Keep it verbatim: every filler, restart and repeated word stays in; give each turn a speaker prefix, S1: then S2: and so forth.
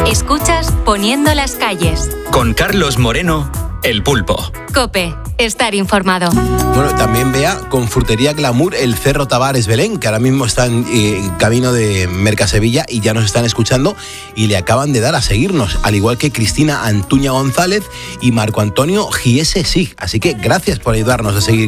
S1: Escuchas Poniendo las calles.
S2: Con Carlos Moreno, El Pulpo.
S1: COPE. Estar informado.
S3: Bueno, también vea con Frutería Glamour el Cerro Tavares Belén, que ahora mismo está en eh, camino de Mercasevilla y ya nos están escuchando y le acaban de dar a seguirnos, al igual que Cristina Antuña González y Marco Antonio Giese Sig. Así que gracias por ayudarnos a seguir